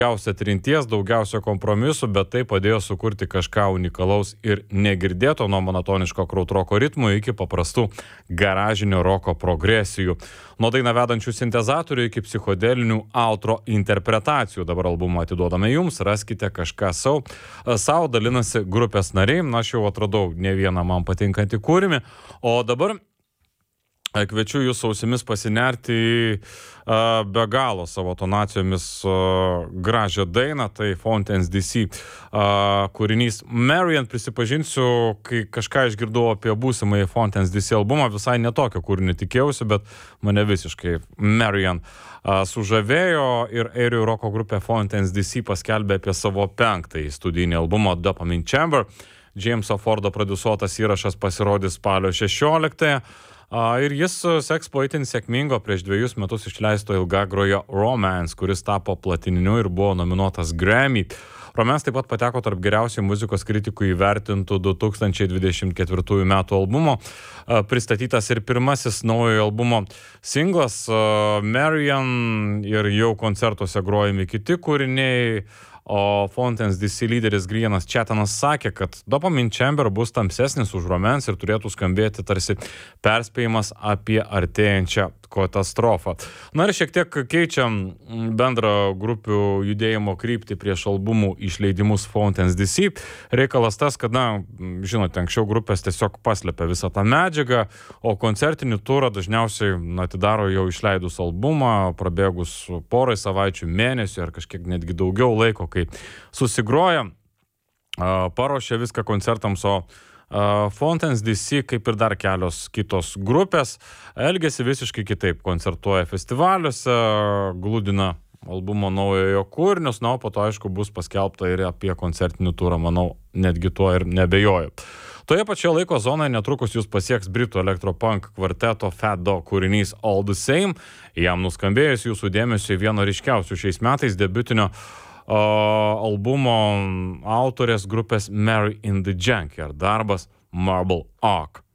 daugiausia trinties, daugiausia kompromisų, bet tai padėjo sukurti kažką unikalaus ir negirdėto nuo monotoniško krautroko ritmų iki paprastų garažinio roko progresijų. Nuo dainą vedančių sintezatorių iki psichodelinių outro interpretacijų. Dabar albumą atiduodame jums, raskite kažką savo, dalinasi grupės nariai. Aš jau atradau ne vieną man patinkantį kūrinį, o dabar kviečiu jūsų ausimis pasinerti į be galo savo tonacijomis gražią dainą, tai Fountains DC kūrinys Marian. Prisipažinsiu, kai kažką išgirdau apie būsimąjį Fountains DC albumą, visai netokio kūrinį tikėjausi, bet mane visiškai Marian sužavėjo ir airių roko grupė Fountains DC paskelbė apie savo 5. studijinį albumą Dopamine Chamber. Jameso Fordo prodiusuotas įrašas pasirodys spalio 16. Ir jis seks po itin sėkmingo prieš 2 metus išleisto ilgagrojo Romance, kuris tapo platininiu ir buvo nominuotas Grammy. Romance taip pat pateko tarp geriausių muzikos kritikų įvertintų 2024 metų albumo. Pristatytas ir pirmasis naujojo albumo singlas Marian ir jau koncertuose grojami kiti kūriniai. O Fountains DC lyderis Grienas Chatanas sakė, kad Dopamine Chamber bus tamsesnis už Romance ir turėtų skambėti tarsi perspėjimas apie artėjančią katastrofą. Na ir šiek tiek keičiam bendrą grupių judėjimo kryptį prieš albumų išleidimus Fountains DC. Reikalas tas, kad, žinote, anksčiau grupės tiesiog paslėpė visą tą medžiagą, o koncertinį turą dažniausiai atidaro jau išleidus albumą, prabėgus porai savaičių, mėnesių ar kažkiek netgi daugiau laiko, kai susigroja, paruošia viską koncertams, o Fountains DC, kaip ir dar kelios kitos grupės, elgiasi visiškai kitaip. Koncertuoja festivaliuose, gludina albumo naujojo kūrinius, o po to, aišku, bus paskelbta ir apie koncertinį turą, manau, netgi tuo ir nebejoju. Toje pačioje laiko zonoje netrukus jūs pasieks britų elektropunk kvarteto Fat Dog kūrinys All the Same. Jam nuskambėjus jūsų dėmesio į vieno ryškiausių šiais metais debiutinio albumo autorės grupės Mary in the Junkyard darbas Marble Ark.